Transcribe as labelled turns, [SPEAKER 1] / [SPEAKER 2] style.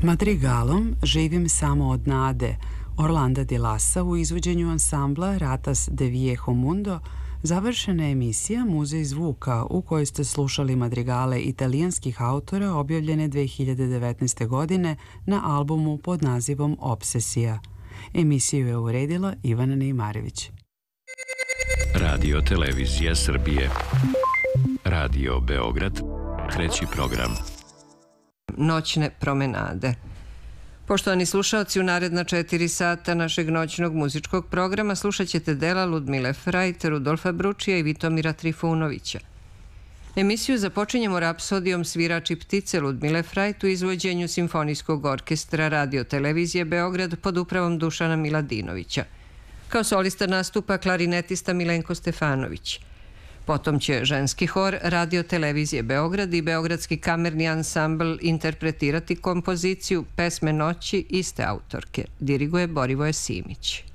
[SPEAKER 1] Madrigalom Živim samo od nade Orlanda Di Lassa u izvođenju ansambla Ratas de Viejo Mundo završena je emisija Muzej zvuka u kojoj ste slušali madrigale italijanskih autora objavljene 2019. godine na albumu pod nazivom Obsesija. Emisiju je uredila Ivana Neimarević.
[SPEAKER 2] Radio Televizija Srbije. Radio Beograd, treći program.
[SPEAKER 3] Noćne promenade. Poštovani slušalci, u naredna 4 sata našeg noćnog muzičkog programa slušat ćete dela Ludmile Frajt, Rudolfa Bručija i Vitomira Trifunovića. Emisiju započinjemo rapsodijom Svirači ptice Ludmile Frajt u izvođenju Simfonijskog orkestra Radio Televizije Beograd pod upravom Dušana Miladinovića. Kao solista nastupa klarinetista Milenko Stefanović. Potom će ženski hor Radio Televizije Beograd i Beogradski kamerni ansambl interpretirati kompoziciju Pesme noći iste autorke. Diriguje Borivoje Simić.